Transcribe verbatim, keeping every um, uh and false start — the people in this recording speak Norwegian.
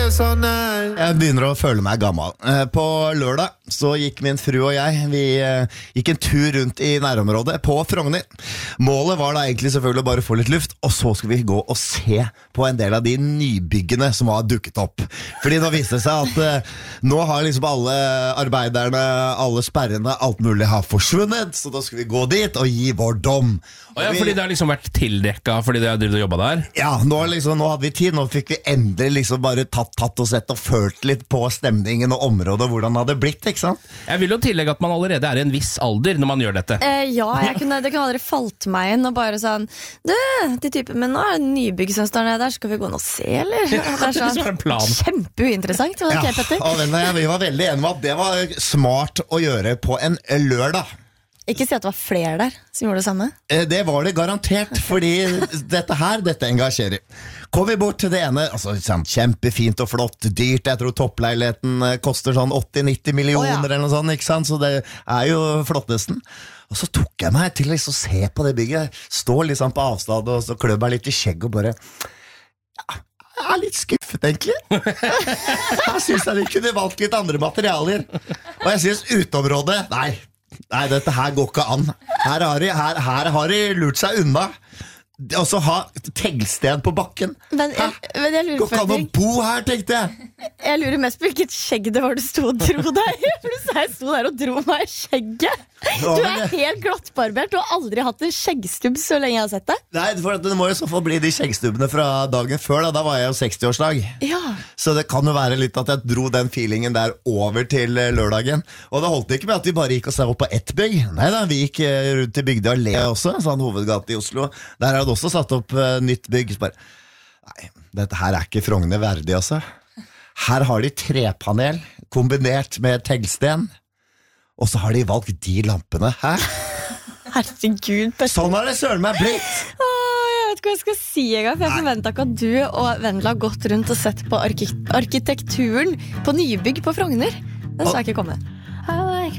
sånn her. Jeg begynner å føle meg gammel. På lørdag så gikk min fru og jeg, vi gikk en tur rundt i nærområdet på Frogner. Målet var da egentlig selvfølgelig bare å få litt luft, og så skulle vi gå og se på en del av de nybyggene som har dukket opp. Fordi nå viste det seg at uh, nå har liksom alle arbeiderne, alle sperrene, alt mulig har forsvunnet, så da skulle vi gå dit og gi vår dom. Og ja, fordi det har liksom vært tildekka fordi det har drevet og jobbet der? Ja, nå, liksom, nå hadde vi tid, nå fikk vi endelig liksom bare tatt, tatt og sett og følt litt på stemningen og området, hvordan det hadde blitt, ikke sant? Jeg vil jo tillegge at man allerede er i en viss alder når man gjør dette. Eh, ja, jeg kunne, det kunne aldri falt meg inn og bare sånn, du, de typen, men nå er det nybygg som står nede der, skal vi gå inn og se, eller? Det er sånn, kjempeuinteressant, var det ikke, Petter? Ja, og vi var veldig enige om at det var smart å gjøre på en lørdag. Ikke si at det var flere der som gjorde det samme. Det var det garantert, fordi dette her, dette engasjerer. Kom vi bort til det ene, altså sånn, kjempefint og flott, dyrt, jeg tror toppleiligheten koster sånn åtti til nitti millioner oh, ja. Eller noe sånt, ikke sant? Så det er jo flottesten. Og så tok jeg meg til liksom å se på det bygget, stå liksom på avstand og så kløb meg litt i skjegg og bare, ja, jeg er litt skuffet egentlig. Jeg synes jeg de kunne valgt litt andre materialer. Og jeg synes utområdet, nei, Nei, dette her går ikke an. Her har de, her, her har de lurt seg unna. Og så ha teglsten på bakken. Men jeg, men jeg lurer går ikke an å bo her, tenkte jeg. Jeg lurer mest på hvilket skjegg det var du sto og dro deg. For du sa jeg sto der og dro meg i skjegget. Du er helt glattbarbert. Du har aldri hatt en skjeggstubb så lenge jeg har sett deg. Nei, for det må jo så fall bli de skjeggstubbene fra dagen før da, da var jeg jo sekstiårsdag. Ja. Så det kan jo være litt at jeg dro den feelingen der over til lørdagen. Og det holdt ikke med at vi bare gikk og så på ett bygg. Nei da, vi gikk rundt i Bygdøy Allé også, sånn hovedgate i Oslo. Der er det også satt opp uh, nytt bygg. Bare, nei, dette her er ikke Frogner verdig også. Her har de trepanel kombinert med teglsten. Og så har de valgt de lampene. Hæ? Herregud, Petter. Sånn har det søren meg blitt. Åh, jeg vet ikke hva jeg skal si engang, for jeg forventet ikke at du og Vendela har gått rundt og sett på arki- arkitekturen på nybygg på Frogner. Den skal jeg ikke komme. I like